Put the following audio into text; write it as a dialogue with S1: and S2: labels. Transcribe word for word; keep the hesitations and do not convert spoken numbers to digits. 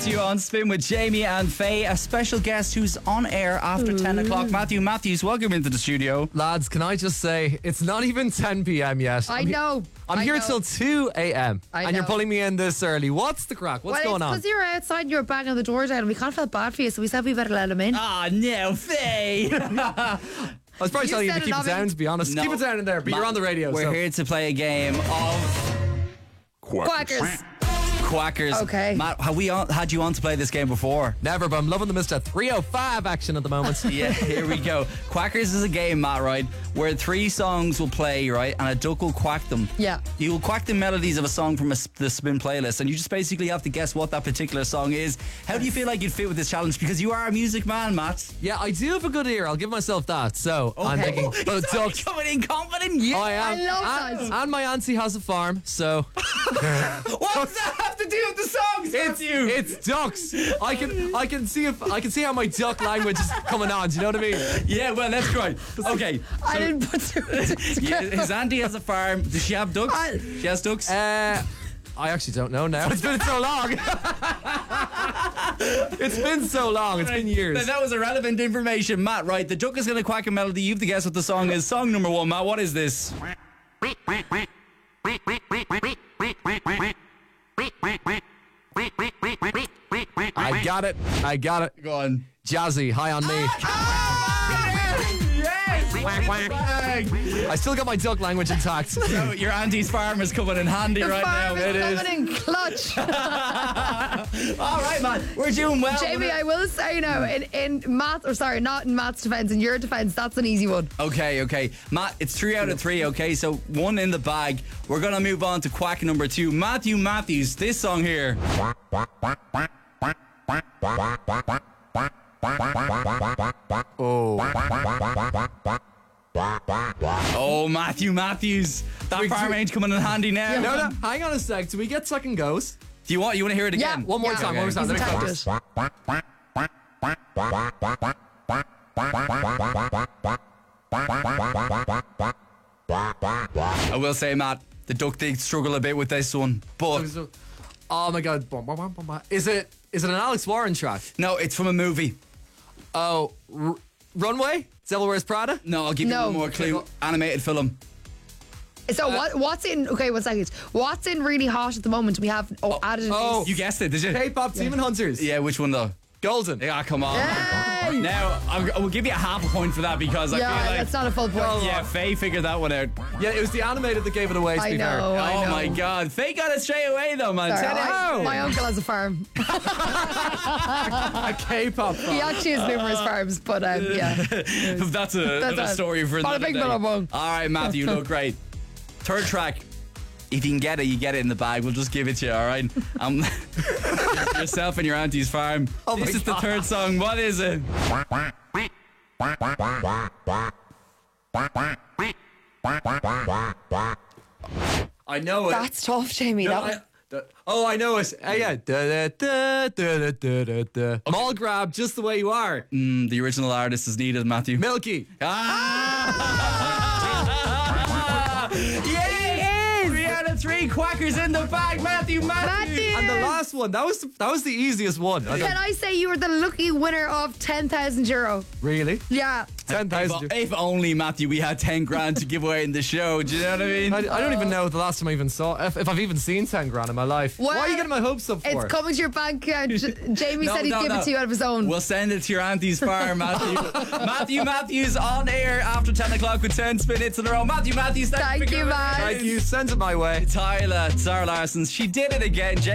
S1: You on Spin with Jamie and Faye, a special guest who's on air after ten o'clock. Matthew Matthews, welcome into the studio.
S2: Lads, can I just say, it's not even ten p.m. yet.
S3: I
S2: I'm he-
S3: know.
S2: I'm
S3: I
S2: here
S3: know.
S2: till two a.m.
S3: I
S2: and
S3: know.
S2: you're pulling me in this early. What's the crack? What's
S3: well,
S2: going on?
S3: because you were outside and you were banging the door down and we kind of felt bad for you, so we said we better let him in.
S1: Ah, no, Faye.
S2: I was probably
S3: You
S2: telling you to
S3: said
S2: keep
S3: it,
S2: it down,
S3: Nobby.
S2: to be honest.
S1: No.
S2: Keep it down in there, but
S1: Ma-
S2: you're on the radio.
S1: We're
S2: so.
S1: here to play a game of
S3: Quackers.
S1: Quackers.
S3: Okay.
S1: Matt, have we on, had you on to play this game before?
S2: Never, but I'm loving the Mister three oh five action at the moment.
S1: Yeah, here we go. Quackers is a game, Matt, right, where three songs will play, right, and a duck will quack them.
S3: Yeah.
S1: You'll quack the melodies of a song from a, the Spin playlist, and you just basically have to guess what that particular song is. How do you feel like you'd fit with this challenge? Because you are a music man, Matt.
S2: Yeah, I do have a good ear. I'll give myself that. So I'm
S1: Okay.
S2: thinking,
S1: He's
S2: but
S1: already
S2: ducks.
S1: coming in confident. Yeah.
S2: I am.
S3: I love
S2: and,
S3: that.
S2: and my auntie has a farm, so
S1: What does that have to do with the songs,
S2: it's
S1: Matthew?
S2: it's ducks. I can I can see if I can see how my duck language is coming on. Do you know what I mean?
S1: Yeah, well, that's great. Okay.
S3: I
S1: so-
S3: didn't put two and two
S1: Yeah,
S3: together.
S1: his auntie has a farm. Does she have ducks?
S3: I-
S1: She has ducks?
S2: Uh, I actually don't know now. It's been so long. It's been so long. It's been years.
S1: That- That was irrelevant information. Matt, right, the duck is going to quack a melody. You have to guess what the song is. Song number one, Matt, what is this?
S2: I got it. I got it.
S1: Go on.
S2: Jazzy, high on me. I still got my duck language intact.
S1: So your auntie's farm is coming in handy
S3: The
S1: right
S3: farm
S1: now.
S3: is
S1: It is.
S3: coming in clutch.
S1: All right, man. We're doing well.
S3: Jamie, I will say now, in, in Matt, or sorry, not in Matt's defence, in your defence, that's an easy one.
S1: Okay, okay. Matt, it's three out of three, okay? So one in the bag. We're going to move on to quack number two. Matthew Matthews, this song here.
S2: Oh.
S1: Oh, Matthew Matthews. That farm ain't coming in handy now.
S2: No, no, hang on a sec. Do we get second goes?
S1: Do you want you want to hear it
S3: Yeah.
S1: again?
S2: One more
S3: Yeah.
S2: time, one more time.
S3: He's
S2: Let me
S3: entitled
S2: go.
S1: I will say, Matt, the duck did struggle a bit with this one, but
S2: Oh my god. Is it is it an Alex Warren track?
S1: no, it's from a movie.
S2: Oh, R- Runway? Devil Wears Prada?
S1: No, I'll give
S3: No.
S1: you one more clue. Animated film.
S3: So what, what's in, okay, one second. What's in really hot at the moment? We have oh, added an
S2: oh.
S1: You guessed it, did you?
S2: K-pop Demon Hunters.
S1: Yeah, which one though?
S2: Golden.
S1: Yeah, come on.
S3: Yay!
S1: Now, I'm, I will give you a half a point for that because I
S3: Yeah,
S1: feel like...
S3: that's not a full point.
S1: Yeah, Faye figured that one out.
S2: Yeah, it was the animated that gave it away, to
S3: I
S2: be fair.
S3: know, I
S1: Oh
S3: know.
S1: my God. Faye got it straight away though, man.
S3: Sorry,
S1: Ten
S3: I-
S1: out.
S3: my uncle has a farm.
S2: A K-pop
S3: He
S2: song.
S3: actually has numerous farms, but um, yeah.
S1: That's a,
S3: That's
S1: another
S3: a-
S1: story for
S3: bada
S1: another
S3: bing,
S1: day.
S3: bada boom.
S1: All right, Matthew, look great. Third track. If you can get it, you get it in the bag. We'll just give it to you, all right? Um, yourself and your auntie's farm.
S2: Oh
S1: this
S2: my
S1: is the
S2: God.
S1: third song. What is it?
S2: I know it.
S3: That's tough, Jamie.
S2: No,
S3: that
S2: I-
S3: was,
S2: the- oh, I know it. Uh, yeah. Da, da, da, da, da, da, da. Mall grab, just the way you are.
S1: Mm, the original artist is needed, Matthew.
S2: Milky.
S1: Ah! Yay! Three out of three quackers in the bag, Matthew, Matthew.
S3: Matthew!
S2: And the last one, that was the, that was the easiest one. I
S3: Can
S2: don't,
S3: I say you were the lucky winner of ten thousand euro?
S2: really?
S3: Yeah.
S2: ten thousand.
S1: If, if only, Matthew, we had ten grand to give away in the show. Do you know what I mean?
S2: I, I don't even know the last time I even saw if, if I've even seen ten grand in my life.
S3: Well,
S2: Why are you getting my hopes up for?
S3: It's coming to your bank account. J- Jamie
S1: No,
S3: said he'd
S1: no,
S3: give
S1: no.
S3: it to you out of his own.
S1: We'll send it to your auntie's farm, Matthew. Matthew Matthews on air after ten o'clock with ten spin hits in a row. Matthew Matthews, thank,
S3: Thank
S1: for
S3: you,
S1: coming
S3: man.
S1: in.
S2: Thank you. Send it my way.
S1: Tyler, Sarah Larson's. She did it again.